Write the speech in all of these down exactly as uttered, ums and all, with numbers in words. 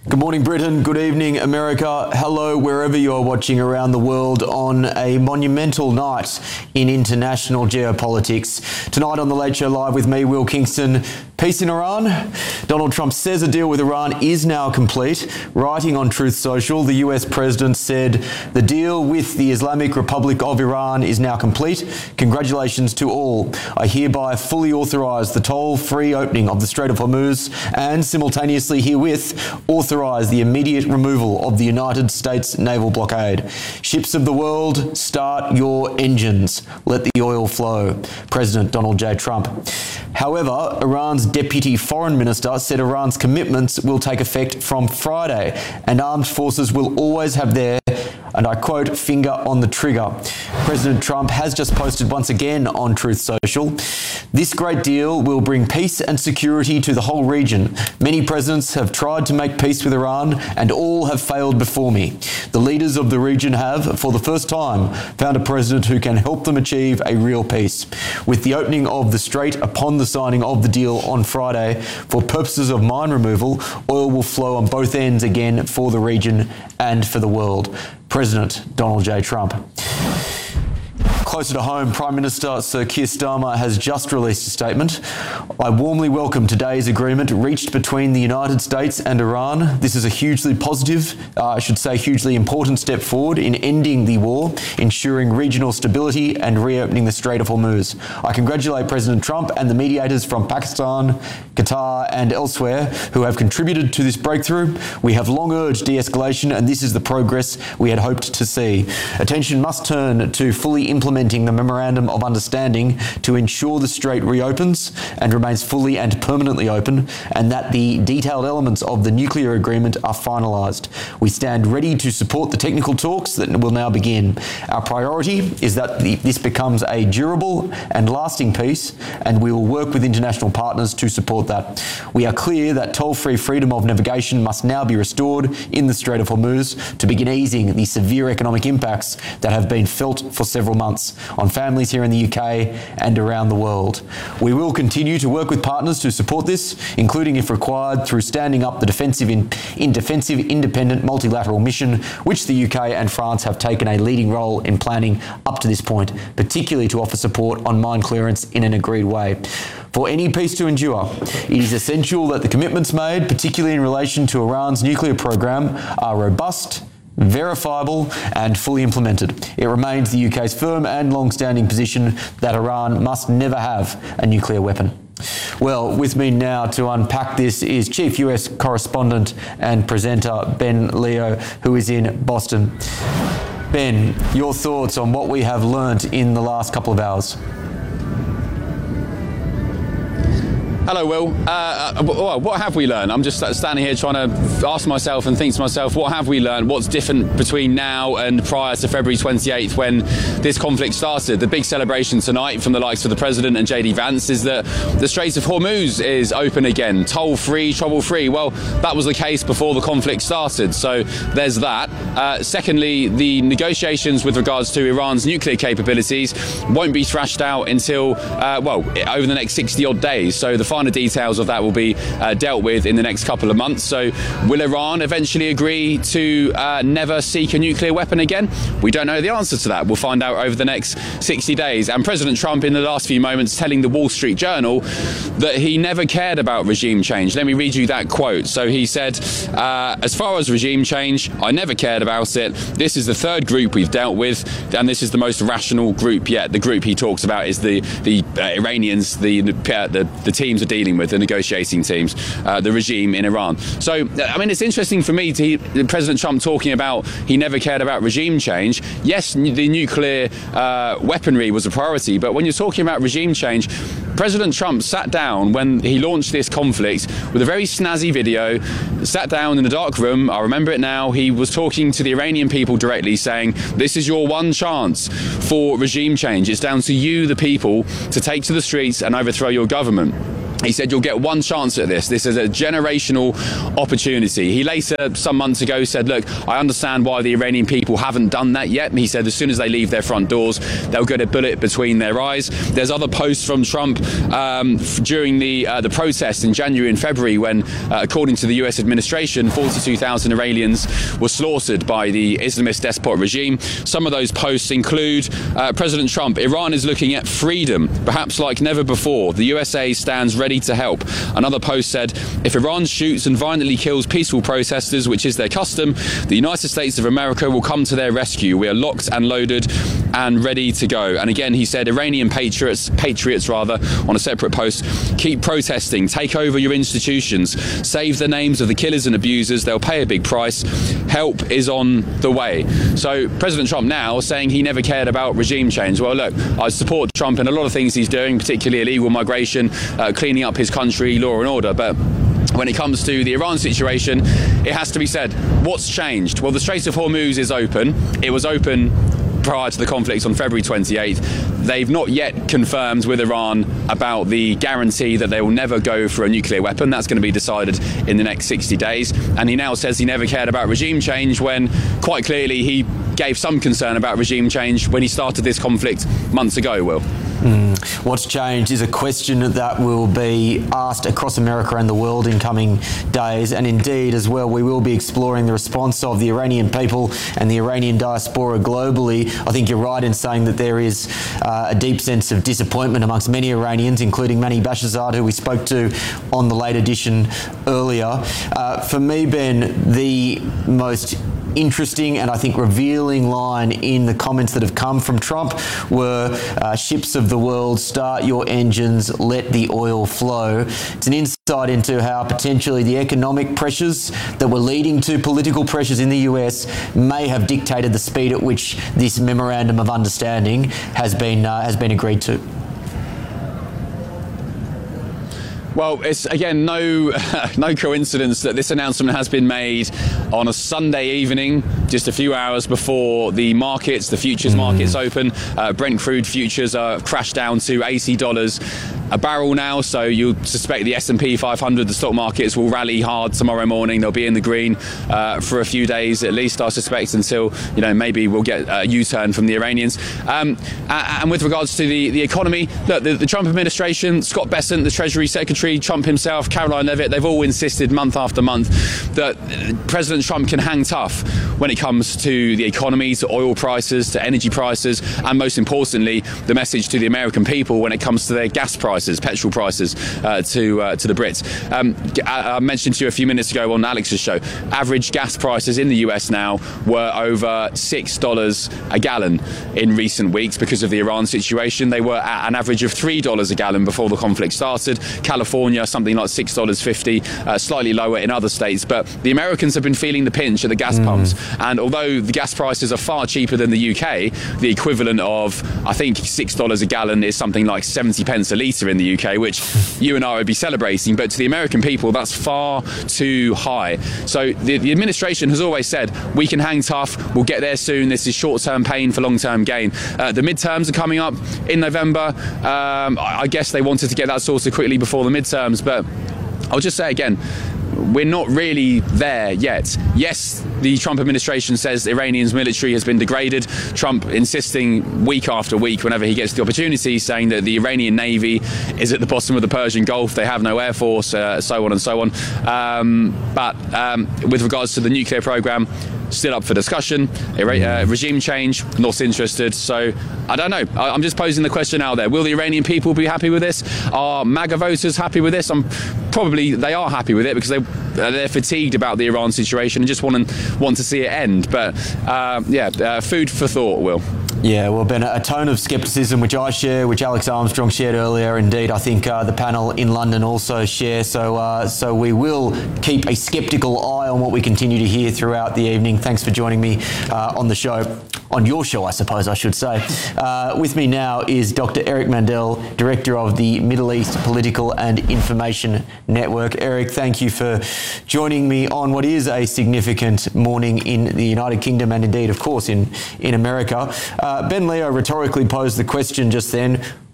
Good morning, Britain. Good evening, America. Hello, wherever you are watching around the world on a monumental night in international geopolitics. Tonight on The Late Show Live with me, Will Kingston. Peace in Iran. Donald Trump says a deal with Iran is now complete. Writing on Truth Social, the U S president said the deal with the Islamic Republic of Iran is now complete. Congratulations to all. I hereby fully authorise the toll-free opening of the Strait of Hormuz and simultaneously herewith authorise the immediate removal of the United States naval blockade. Ships of the world, start your engines. Let the oil flow. President Donald J. Trump. However, Iran's Deputy Foreign Minister said Iran's commitments will take effect from Friday and armed forces will always have their, and I quote, finger on the trigger. President Trump has just posted once again on Truth Social, this great deal will bring peace and security to the whole region. Many presidents have tried to make peace with Iran and all have failed before me. The leaders of the region have, for the first time, found a president who can help them achieve a real peace. With the opening of the strait upon the signing of the deal on Friday, for purposes of mine removal, oil will flow on both ends again for the region and for the world. President Donald J. Trump. Closer to home, Prime Minister Sir Keir Starmer has just released a statement. I warmly welcome today's agreement reached between the United States and Iran. This is a hugely positive, uh, I should say hugely important step forward in ending the war, ensuring regional stability and reopening the Strait of Hormuz. I congratulate President Trump and the mediators from Pakistan, Qatar and elsewhere who have contributed to this breakthrough. We have long urged de-escalation and this is the progress we had hoped to see. Attention must turn to fully implementing the Memorandum of Understanding to ensure the strait reopens and remains fully and permanently open, and that the detailed elements of the nuclear agreement are finalised. We stand ready to support the technical talks that will now begin. Our priority is that the, this becomes a durable and lasting peace, and we will work with international partners to support that. We are clear that toll-free freedom of navigation must now be restored in the Strait of Hormuz to begin easing the severe economic impacts that have been felt for several months on families here in the U K and around the world. We will continue to work with partners to support this, including if required through standing up the defensive in, in defensive independent multilateral mission, which the U K and France have taken a leading role in planning up to this point, particularly to offer support on mine clearance in an agreed way. For any peace to endure, it is essential that the commitments made, particularly in relation to Iran's nuclear program, are robust, verifiable and fully implemented. It remains the U K's firm and long-standing position that Iran must never have a nuclear weapon. Well, with me now to unpack this is Chief U S Correspondent and presenter Ben Leo, who is in Boston. Ben, your thoughts on what we have learnt in the last couple of hours? Hello, Will. Uh, what have we learned? I'm just standing here trying to ask myself and think to myself, what have we learned? What's different between now and prior to February twenty-eighth when this conflict started? The big celebration tonight from the likes of the President and J D Vance is that the Strait of Hormuz is open again, toll-free, trouble-free. Well, that was the case before the conflict started, so there's that. Uh, secondly, the negotiations with regards to Iran's nuclear capabilities won't be thrashed out until, uh, well, over the next sixty odd days, so the final details of that will be uh, dealt with in the next couple of months. So will Iran eventually agree to uh, never seek a nuclear weapon again? We don't know the answer to that. We'll find out over the next sixty days. And President Trump in the last few moments telling the Wall Street Journal that he never cared about regime change. Let me read you that quote. So he said, uh, as far as regime change, I never cared about it. This is the third group we've dealt with, and this is the most rational group yet. The group he talks about is the, the uh, Iranians, the, uh, the, the teams are dealing with, the negotiating teams, uh, the regime in Iran. So, I mean, it's interesting for me to hear President Trump talking about he never cared about regime change. Yes, the nuclear uh, weaponry was a priority, but when you're talking about regime change, President Trump sat down when he launched this conflict with a very snazzy video, sat down in a dark room, I remember it now, he was talking to the Iranian people directly saying, this is your one chance for regime change. It's down to you, the people, to take to the streets and overthrow your government. He said, you'll get one chance at this. This is a generational opportunity. He later, some months ago, said, look, I understand why the Iranian people haven't done that yet. He said, as soon as they leave their front doors, they'll get a bullet between their eyes. There's other posts from Trump um, during the uh, the protests in January and February when, uh, according to the U S administration, forty-two thousand Iranians were slaughtered by the Islamist despot regime. Some of those posts include uh, President Trump, Iran is looking at freedom, perhaps like never before. The U S A stands ready to help. Another post said, if Iran shoots and violently kills peaceful protesters, which is their custom, the United States of America will come to their rescue. We are locked and loaded and ready to go. And again, he said, Iranian patriots, patriots rather, on a separate post, keep protesting, take over your institutions, save the names of the killers and abusers, they'll pay a big price. Help is on the way. So President Trump now saying he never cared about regime change. Well, look, I support Trump in a lot of things he's doing, particularly illegal migration, uh, cleaning up his country, law and order, but when it comes to the Iran situation, it has to be said, what's changed? Well, the Strait of Hormuz is open. It was open prior to the conflict on February twenty-eighth. They've not yet confirmed with Iran about the guarantee that they will never go for a nuclear weapon. That's going to be decided in the next sixty days. And he now says he never cared about regime change when quite clearly he gave some concern about regime change when he started this conflict months ago, Will. Mm. What's changed is a question that will be asked across America and the world in coming days, and indeed as well we will be exploring the response of the Iranian people and the Iranian diaspora globally. I think you're right in saying that there is uh, a deep sense of disappointment amongst many Iranians, including Mani Bashazad, who we spoke to on the late edition earlier. Uh, for me, Ben, the most interesting and I think revealing line in the comments that have come from Trump were uh, ships of the world, start your engines, let the oil flow. It's an insight into how potentially the economic pressures that were leading to political pressures in the U S may have dictated the speed at which this memorandum of understanding has been uh, has been agreed to. Well, it's, again, no no coincidence that this announcement has been made on a Sunday evening, just a few hours before the markets, the futures mm. markets open. Uh, Brent crude futures are crashed down to eighty dollars a barrel now, so you suspect the S and P five hundred, the stock markets, will rally hard tomorrow morning. They'll be in the green uh, for a few days at least, I suspect, until, you know, maybe we'll get a U-turn from the Iranians. Um, and with regards to the, the economy, look, the, the Trump administration, Scott Bessent, the Treasury Secretary, Trump himself, Caroline Leavitt, they've all insisted month after month that President Trump can hang tough when it comes to the economy, to oil prices, to energy prices, and most importantly, the message to the American people when it comes to their gas prices. Petrol prices uh, to uh, to the Brits. Um, I, I mentioned to you a few minutes ago on Alex's show, average gas prices in the U S now were over six dollars a gallon in recent weeks because of the Iran situation. They were at an average of three dollars a gallon before the conflict started. California, something like six dollars fifty, uh, slightly lower in other states. But the Americans have been feeling the pinch at the gas mm. pumps. And although the gas prices are far cheaper than the U K, the equivalent of, I think, six dollars a gallon is something like seventy pence a litre in the U K, which you and I would be celebrating, but to the American people that's far too high. So the, the administration has always said we can hang tough, we'll get there soon, this is short-term pain for long-term gain. Uh, the midterms are coming up in November. um, I, I guess they wanted to get that sorted quickly before the midterms, but I'll just say again, we're not really there yet. Yes, the Trump administration says Iranian's military has been degraded. Trump insisting week after week, whenever he gets the opportunity, saying that the Iranian Navy is at the bottom of the Persian Gulf. They have no air force, uh, so on and so on. Um, but um, with regards to the nuclear program, still up for discussion. Uh, regime change, not interested. So I don't know. I'm just posing the question out there. Will the Iranian people be happy with this? Are MAGA voters happy with this? I'm probably they are happy with it because they they're fatigued about the Iran situation and just want to want to see it end. But uh, yeah, uh, food for thought, Will. Yeah, well, Ben, a tone of scepticism which I share, which Alex Armstrong shared earlier. Indeed, I think uh, the panel in London also share. So, uh, so we will keep a sceptical eye on what we continue to hear throughout the evening. Thanks for joining me uh, on the show. On your show, I suppose I should say. Uh, with me now is Doctor Eric Mandel, Director of the Middle East Political and Information Network. Eric, thank you for joining me on what is a significant morning in the United Kingdom and indeed, of course, in, in America. Uh, Ben Leo rhetorically posed the question just then,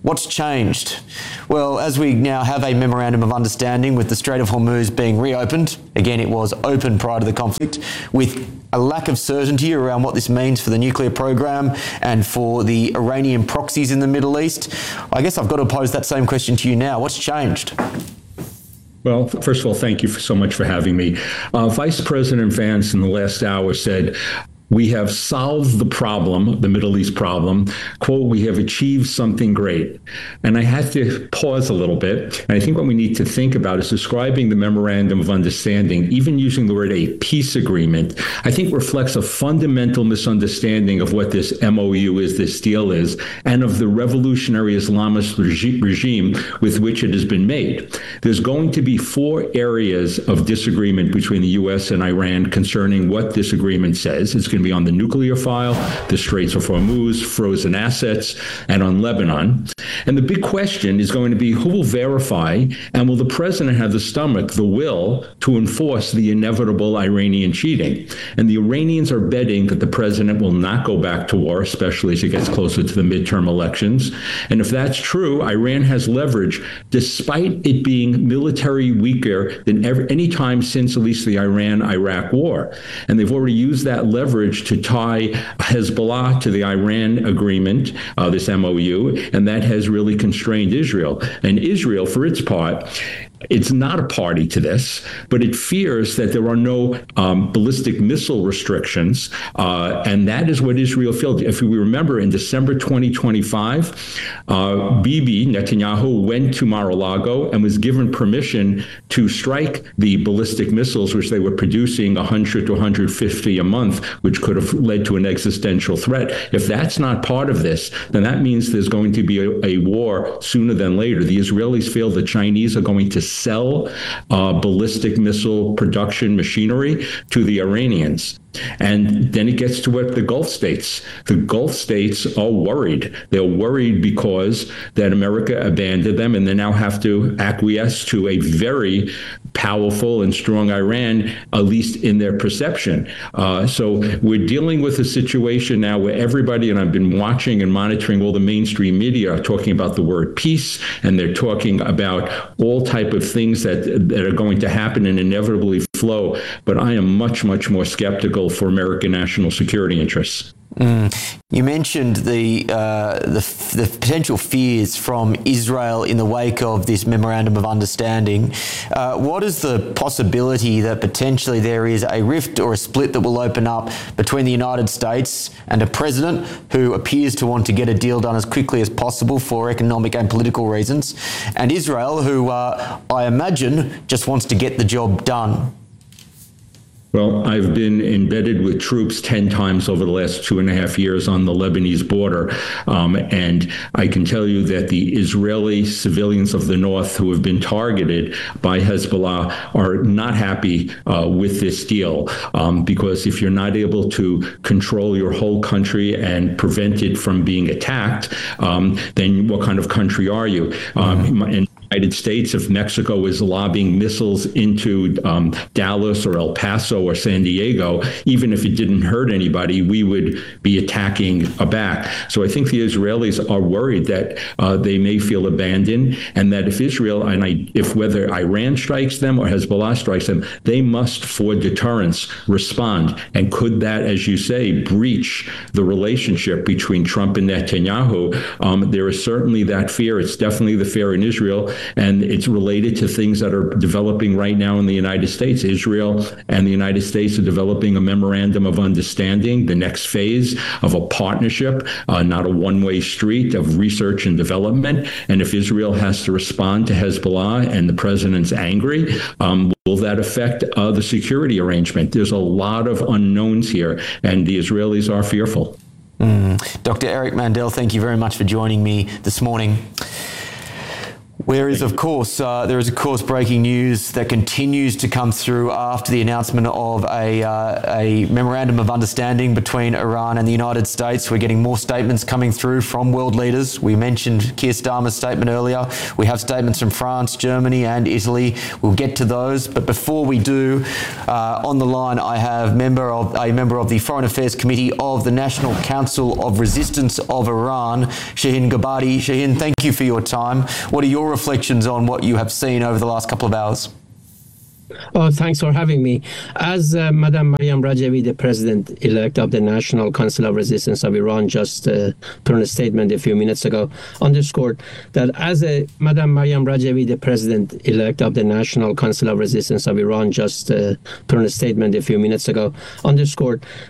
What's changed? Well, as we now have a memorandum of understanding with the Strait of Hormuz being reopened, again, it was open prior to the conflict, with a lack of certainty around what this means for the nuclear program and for the Iranian proxies in the Middle East. I guess I've got to pose that same question to you now. What's changed? Well, first of all, thank you so much for having me. Uh, Vice President Vance in the last hour said, "We have solved the problem, the Middle East problem. Quote, we have achieved something great." And I had to pause a little bit. And I think what we need to think about is describing the memorandum of understanding, even using the word a peace agreement, I think reflects a fundamental misunderstanding of what this M O U is, this deal is, and of the revolutionary Islamist regi- regime with which it has been made. There's going to be four areas of disagreement between the U S and Iran concerning what this agreement says. It's going to be on the nuclear file, the Straits of Hormuz, frozen assets, and on Lebanon. And the big question is going to be who will verify, and will the president have the stomach, the will, to enforce the inevitable Iranian cheating? And the Iranians are betting that the president will not go back to war, especially as it gets closer to the midterm elections. And if that's true, Iran has leverage, despite it being military weaker than ever, any time since at least the Iran-Iraq war. And they've already used that leverage to tie Hezbollah to the Iran agreement, uh, this M O U, and that has really constrained Israel. And Israel, for its part, it's not a party to this, but it fears that there are no um, ballistic missile restrictions, uh, and that is what Israel feels. If we remember, in December twenty twenty-five, uh, Bibi Netanyahu went to Mar-a-Lago and was given permission to strike the ballistic missiles, which they were producing one hundred to one hundred fifty a month, which could have led to an existential threat. If that's not part of this, then that means there's going to be a, a war sooner than later. The Israelis feel the Chinese are going to sell uh, ballistic missile production machinery to the Iranians. And then it gets to what the Gulf states. The Gulf states are worried. They're worried because that America abandoned them, and they now have to acquiesce to a very powerful and strong Iran, at least in their perception. Uh, so we're dealing with a situation now where everybody, and I've been watching and monitoring all the mainstream media, are talking about the word peace, and they're talking about all type of things that, that are going to happen and inevitably flow. But I am much, much more skeptical for American national security interests. Mm. You mentioned the, uh, the the potential fears from Israel in the wake of this memorandum of understanding. Uh, what is the possibility that potentially there is a rift or a split that will open up between the United States and a president who appears to want to get a deal done as quickly as possible for economic and political reasons, and Israel, who uh, I imagine just wants to get the job done? Well, I've been embedded with troops ten times over the last two and a half years on the Lebanese border. Um, and I can tell you that the Israeli civilians of the north who have been targeted by Hezbollah are not happy uh, with this deal. Um, because if you're not able to control your whole country and prevent it from being attacked, um, then what kind of country are you? Um, and United States, if Mexico is lobbying missiles into um, Dallas or El Paso or San Diego, even if it didn't hurt anybody, we would be attacking back. So I think the Israelis are worried that uh, they may feel abandoned, and that if Israel, and I, if whether Iran strikes them or Hezbollah strikes them, they must, for deterrence, respond. And could that, as you say, breach the relationship between Trump and Netanyahu? Um, there is certainly that fear. It's definitely the fear in Israel. And it's related to things that are developing right now in the United States. Israel and the United States are developing a memorandum of understanding, the next phase of a partnership, uh, not a one-way street of research and development. And if Israel has to respond to Hezbollah and the president's angry, um, will that affect uh, the security arrangement? There's a lot of unknowns here, and the Israelis are fearful. Mm. Doctor Eric Mandel, thank you very much for joining me this morning. There is, of course, uh, there is, of course, breaking news that continues to come through after the announcement of a, uh, a memorandum of understanding between Iran and the United States. We're getting more statements coming through from world leaders. We mentioned Keir Starmer's statement earlier. We have statements from France, Germany and Italy. We'll get to those. But before we do, uh, on the line, I have member of, a member of the Foreign Affairs Committee of the National Council of Resistance of Iran, Shaheen Gabati. Shaheen, thank you for your time. What are your reflections on what you have seen over the last couple of hours? Oh, thanks for having me. As uh, Madam Mariam Rajavi, the president-elect of the National Council of Resistance of Iran, just uh, put on a statement a few minutes ago, underscored that as a Madam Mariam Rajavi, the president-elect of the National Council of Resistance of Iran, just uh, put on a statement a few minutes ago, underscored